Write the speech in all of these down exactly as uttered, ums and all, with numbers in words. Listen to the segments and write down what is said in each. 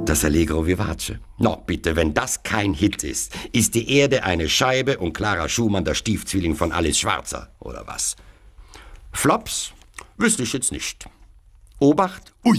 Das Allegro vivace. No, bitte, wenn das kein Hit ist, ist die Erde eine Scheibe und Clara Schumann der Stiefzwilling von Alice Schwarzer, oder was? Flops? Wüsste ich jetzt nicht. Obacht? Ui!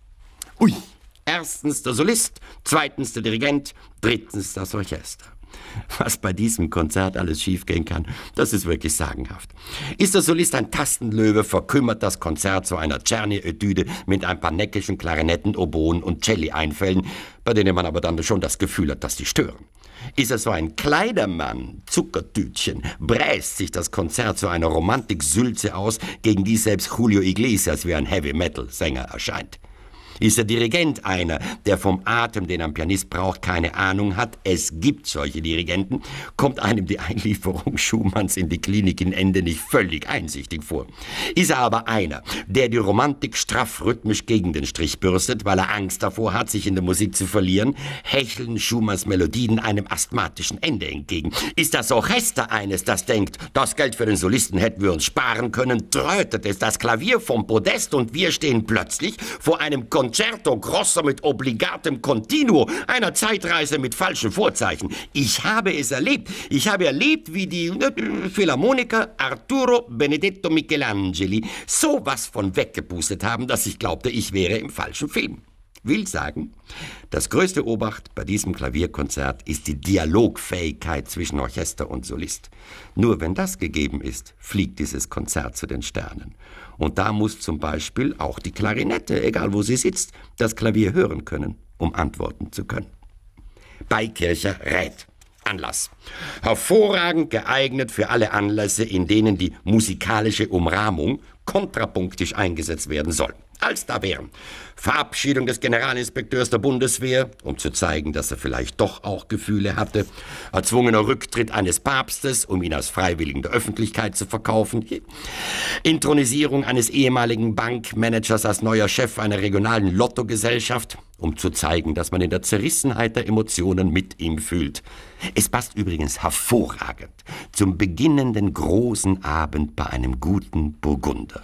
Ui! Erstens der Solist, zweitens der Dirigent, drittens das Orchester. Was bei diesem Konzert alles schiefgehen kann, das ist wirklich sagenhaft. Ist der Solist ein Tastenlöwe, verkümmert das Konzert zu einer Czerny-Etüde mit ein paar neckischen Klarinetten, Oboen und Celli-Einfällen, bei denen man aber dann schon das Gefühl hat, dass die stören. Ist er so ein Kleidermann, Zuckertütchen, bräst sich das Konzert zu einer Romantik-Sülze aus, gegen die selbst Julio Iglesias wie ein Heavy-Metal-Sänger erscheint. Ist der Dirigent einer, der vom Atem, den ein Pianist braucht, keine Ahnung hat? Es gibt solche Dirigenten. Kommt einem die Einlieferung Schumanns in die Klinik in Ende nicht völlig einsichtig vor. Ist er aber einer, der die Romantik straff rhythmisch gegen den Strich bürstet, weil er Angst davor hat, sich in der Musik zu verlieren, hecheln Schumanns Melodien einem asthmatischen Ende entgegen. Ist das Orchester eines, das denkt, das Geld für den Solisten hätten wir uns sparen können, trötet es das Klavier vom Podest und wir stehen plötzlich vor einem Konzert Concerto Grosso mit obligatem Continuo, einer Zeitreise mit falschen Vorzeichen. Ich habe es erlebt. Ich habe erlebt, wie die äh, Philharmoniker Arturo Benedetto Michelangeli sowas von weggepustet haben, dass ich glaubte, ich wäre im falschen Film. Will sagen, das größte Obacht bei diesem Klavierkonzert ist die Dialogfähigkeit zwischen Orchester und Solist. Nur wenn das gegeben ist, fliegt dieses Konzert zu den Sternen. Und da muss zum Beispiel auch die Klarinette, egal wo sie sitzt, das Klavier hören können, um antworten zu können. Beikircher rät. Anlass. Hervorragend geeignet für alle Anlässe, in denen die musikalische Umrahmung kontrapunktisch eingesetzt werden soll. Als da wären Verabschiedung des Generalinspekteurs der Bundeswehr, um zu zeigen, dass er vielleicht doch auch Gefühle hatte, erzwungener Rücktritt eines Papstes, um ihn als Freiwilligen der Öffentlichkeit zu verkaufen, Inthronisierung eines ehemaligen Bankmanagers als neuer Chef einer regionalen Lottogesellschaft, um zu zeigen, dass man in der Zerrissenheit der Emotionen mit ihm fühlt. Es passt übrigens hervorragend zum beginnenden großen Abend bei einem guten Burgunder.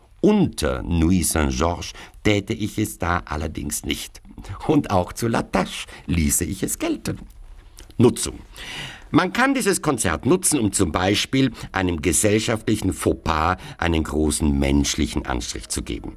Unter Nuit Saint-Georges täte ich es da allerdings nicht. Und auch zu La Tâche ließe ich es gelten. Nutzung. Man kann dieses Konzert nutzen, um zum Beispiel einem gesellschaftlichen Fauxpas einen großen menschlichen Anstrich zu geben.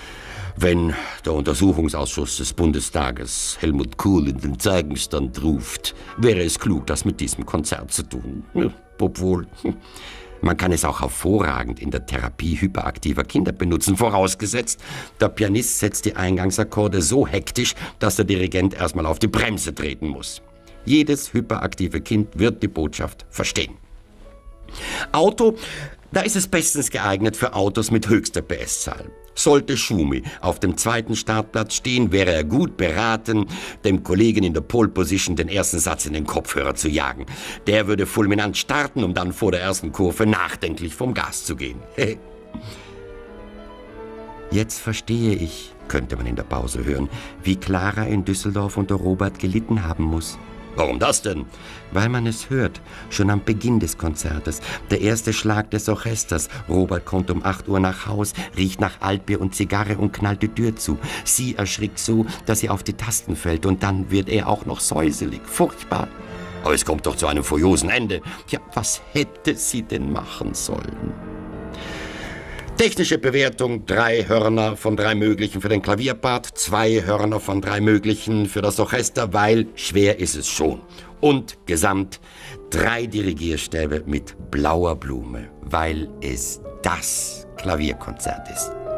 Wenn der Untersuchungsausschuss des Bundestages Helmut Kohl in den Zeugenstand ruft, wäre es klug, das mit diesem Konzert zu tun. Obwohl... Man kann es auch hervorragend in der Therapie hyperaktiver Kinder benutzen, vorausgesetzt, der Pianist setzt die Eingangsakkorde so hektisch, dass der Dirigent erstmal auf die Bremse treten muss. Jedes hyperaktive Kind wird die Botschaft verstehen. Auto, da ist es bestens geeignet für Autos mit höchster P S-Zahl. Sollte Schumi auf dem zweiten Startplatz stehen, wäre er gut beraten, dem Kollegen in der Pole Position den ersten Satz in den Kopfhörer zu jagen. Der würde fulminant starten, um dann vor der ersten Kurve nachdenklich vom Gas zu gehen. Jetzt verstehe ich, könnte man in der Pause hören, wie Clara in Düsseldorf unter Robert gelitten haben muss. Warum das denn? Weil man es hört, schon am Beginn des Konzertes. Der erste Schlag des Orchesters. Robert kommt um acht Uhr nach Haus, riecht nach Altbier und Zigarre und knallt die Tür zu. Sie erschrickt so, dass sie auf die Tasten fällt und dann wird er auch noch säuselig. Furchtbar. Aber es kommt doch zu einem furiosen Ende. Ja, was hätte sie denn machen sollen? Technische Bewertung, drei Hörner von drei möglichen für den Klavierpart, zwei Hörner von drei möglichen für das Orchester, weil schwer ist es schon. Und gesamt drei Dirigierstäbe mit blauer Blume, weil es das Klavierkonzert ist.